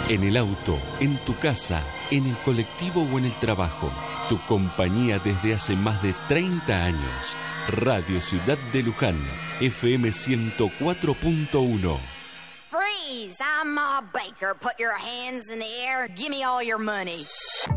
En el auto, en tu casa, en el colectivo o en el trabajo. Tu compañía desde hace más de 30 años. Radio Ciudad de Luján, FM 104.1. Freeze! I'm Ma Baker. Put your hands in the air. Give me all your money.